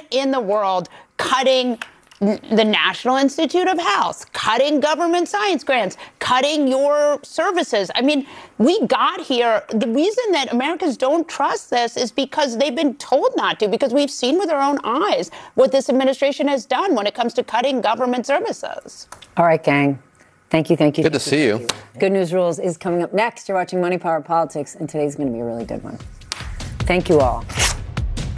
in the world cutting the National Institute of Health, cutting government science grants, cutting your services. I mean, we got here. The reason that Americans don't trust this is because they've been told not to, because we've seen with our own eyes what this administration has done when it comes to cutting government services. All right, gang. Thank you. Good to see you. Good News Rules is coming up next. You're watching Money, Power, Politics, and today's going to be a really good one. Thank you all.